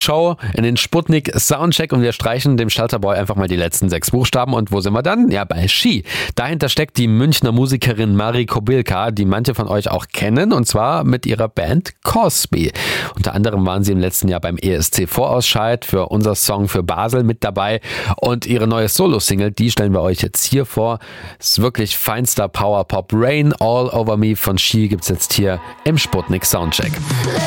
Show in den Sputnik Soundcheck und wir streichen dem Schalterboy einfach mal die letzten 6 Buchstaben. Und wo sind wir dann? Ja, bei Ski. Dahinter steckt die Münchner Musikerin Marie Kobilka, die manche von euch auch kennen, und zwar mit ihrer Band Cosby. Unter anderem waren sie im letzten Jahr beim ESC-Vorausscheid für unser Song für Basel mit dabei und ihre neue Solo-Single, die stellen wir euch jetzt hier vor. Es ist wirklich feinster Power-Pop. Rain All Over Me von Ski gibt's jetzt hier im Sputnik Soundcheck.